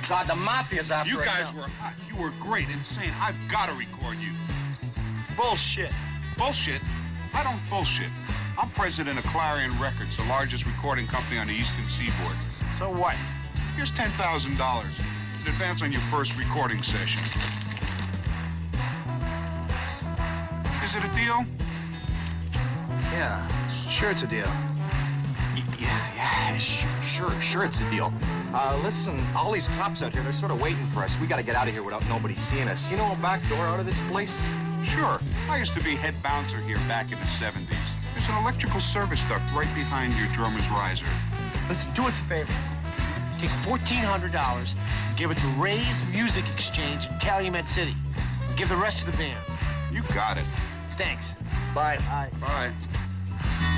God, the mafia's after You us guys now. were hot. You were great, insane. I've got to record you. Bullshit. Bullshit? I don't bullshit. I'm president of Clarion Records, the largest recording company on the Eastern Seaboard. So what? Here's $10,000 in advance on your first recording session. Is it a deal? Yeah, sure it's a deal. Yeah, sure it's a deal. Listen, all these cops out here, they're sort of waiting for us. We gotta get out of here without nobody seeing us. You know a back door out of this place? Sure. I used to be head bouncer here back in the 70s. There's an electrical service duct right behind your drummer's riser. Listen, do us a favor. Take $1,400 and give it to Ray's Music Exchange in Calumet City. And give the rest to the band. You got it. Thanks. Bye. Bye. Bye.